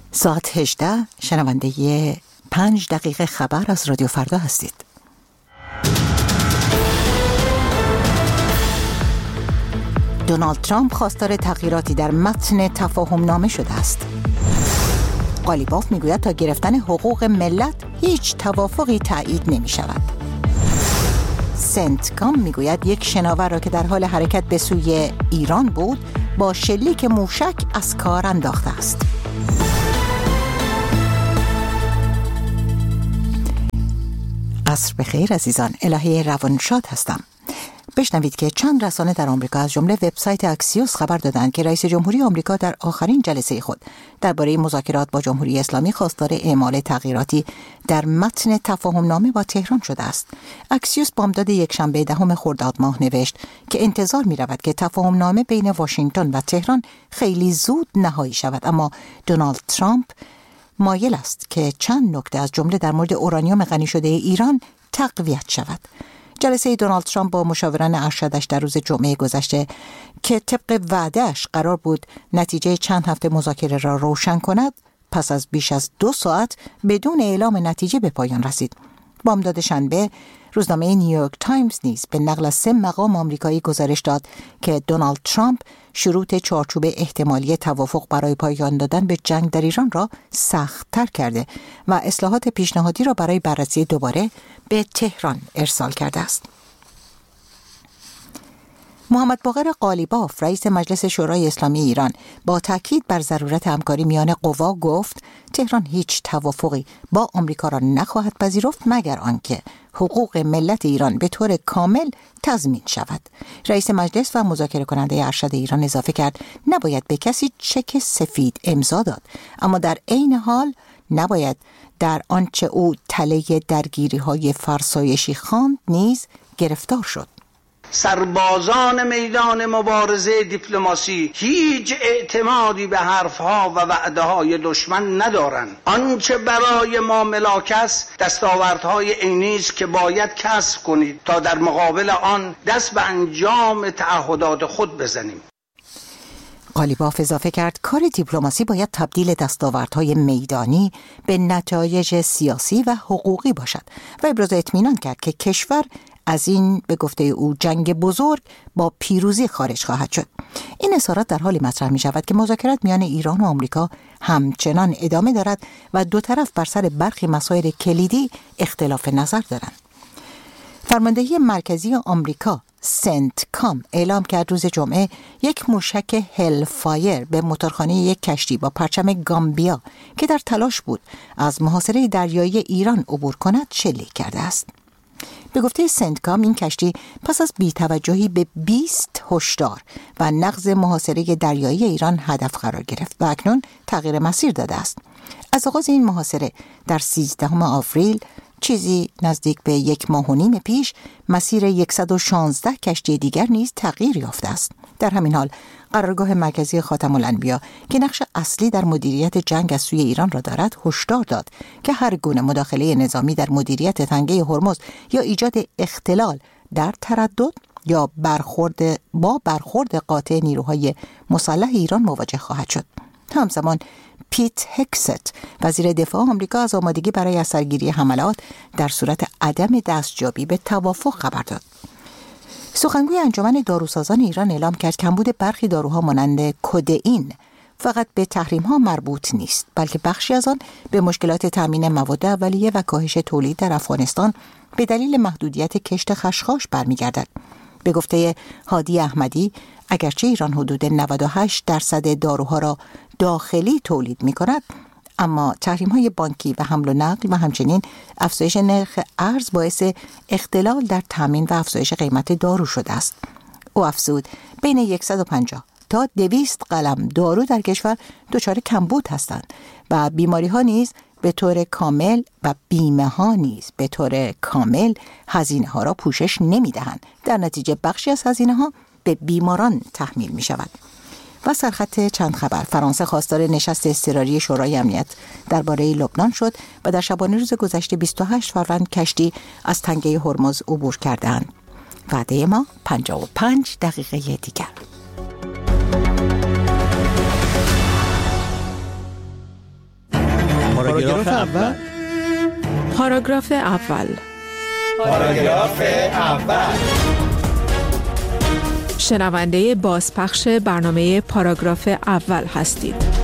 ساعت 18 شنونده 5 دقیقه خبر از رادیو فردا هستید. دونالد ترامپ خواستار تغییراتی در متن تفاهم نامه شده است. قالیباف میگوید تا گرفتن حقوق ملت هیچ توافقی تایید نمی شود. سنتکام میگوید یک شناور را که در حال حرکت به سوی ایران بود با شلیک موشک از کار انداخته است. عصر بخیر عزیزان، الهه روانشاد هستم. بشنوید که چند رسانه در آمریکا از جمله وبسایت اکسیوس خبر دادند که رئیس جمهوری آمریکا در آخرین جلسه خود درباره مذاکرات با جمهوری اسلامی خواستار اعمال تغییراتی در متن تفاهم نامه با تهران شده است. اکسیوس بامداد یکشنبه 10 خرداد ماه نوشت که انتظار می رود که تفاهم نامه بین واشنگتن و تهران خیلی زود نهایی شود، اما دونالد ترامپ مایل است که چند نکته از جمله در مورد اورانیوم غنی شده ایران تقویت شود. جلسه دونالد ترامپ با مشاوران ارشدش در روز جمعه گذشته که طبق وعده‌اش قرار بود نتیجه چند هفته مذاکره را روشن کند، پس از بیش از 2 ساعت بدون اعلام نتیجه به پایان رسید. بامداد شنبه روزنامه نیویورک تایمز نیز به نقل از 3 مقام آمریکایی گزارش داد که دونالد ترامپ شروط چارچوب احتمالی توافق برای پایان دادن به جنگ در ایران را سخت‌تر کرده و اصلاحات پیشنهادی را برای بررسی دوباره به تهران ارسال کرده است. محمد باقر قالیباف رئیس مجلس شورای اسلامی ایران با تاکید بر ضرورت همکاری میان قوا گفت تهران هیچ توافقی با آمریکا را نخواهد پذیرفت مگر آنکه حقوق ملت ایران به طور کامل تضمین شود. رئیس مجلس و مذاکره کننده ارشد ایران اضافه کرد نباید به کسی چک سفید امضا داد، اما در عین حال نباید در آنچه او تله درگیری‌های فرسایشی خواند نیز گرفتار شد. سربازان میدان مبارزه دیپلماسی هیچ اعتمادی به حرفها و وعده‌های دشمن ندارند. آنچه برای ما ملاک است دستاوردهای عینی است که باید کسب کنید تا در مقابل آن دست به انجام تعهدات خود بزنیم. قالیباف اضافه کرد کار دیپلماسی باید تبدیل دستاوردهای میدانی به نتایج سیاسی و حقوقی باشد و ابراز اطمینان کرد که کشور از این به گفته او جنگ بزرگ با پیروزی خارج خواهد شد. این اظهارات در حالی مطرح می شود که مذاکرات میان ایران و آمریکا همچنان ادامه دارد و دو طرف بر سر برخی مسائل کلیدی اختلاف نظر دارند. فرماندهی مرکزی آمریکا سنتکام اعلام کرد روز جمعه یک موشک هلفایر به موتورخانه یک کشتی با پرچم گامبیا که در تلاش بود از محاصره دریایی ایران عبور کند شلیک کرده است. به گفته سنتکام این کشتی پس از بی‌توجهی به 20 هشدار و نقض محاصره دریایی ایران هدف قرار گرفت و اکنون تغییر مسیر داده است. از آغاز این محاصره در 13 آوریل چیزی نزدیک به 1.5 ماه پیش مسیر 116 کشتی دیگر نیز تغییر یافته است. در همین حال قرارگاه مرکزی خاتم الانبیا که نقش اصلی در مدیریت جنگ از سوی ایران را دارد هشدار داد که هر گونه مداخله نظامی در مدیریت تنگه هرمز یا ایجاد اختلال در تردد یا برخورد قاطع نیروهای مسلح ایران مواجه خواهد شد. همزمان پیت هکست وزیر دفاع آمریکا از آمادگی برای اثرگیری حملات در صورت عدم دستیابی به توافق خبر داد. سخنگوی انجمن داروسازان ایران اعلام کرد کمبود برخی داروها مانند کدئین فقط به تحریم‌ها مربوط نیست، بلکه بخشی از آن به مشکلات تامین مواد اولیه و کاهش تولید در افغانستان به دلیل محدودیت کشت خشخاش برمیگردد. به گفته هادی احمدی اگرچه ایران حدود 98% داروها را داخلی تولید می‌کند، اما تحریم‌های بانکی و حمل و نقل و همچنین افزایش نرخ ارز باعث اختلال در تامین و افزایش قیمت دارو شده است. او افزود بین 150 تا 200 قلم دارو در کشور دچار کمبود هستند و بیماری‌ها نیز به طور کامل و بیمه ها نیز به طور کامل هزینه ها را پوشش نمی دهند. در نتیجه بخشی از هزینه ها به بیماران تحمیل می شود. و سرخط چند خبر: فرانسه خواستار نشست اضطراری شورای امنیت درباره لبنان شد و در شبانه روز گذشته 28 فروند کشتی از تنگه هرمز عبور کردند. وعده ما 55 دقیقه دیگر. پاراگراف اول. پاراگراف اول. پاراگراف اول. شنونده بازپخش برنامه پاراگراف اول هستید.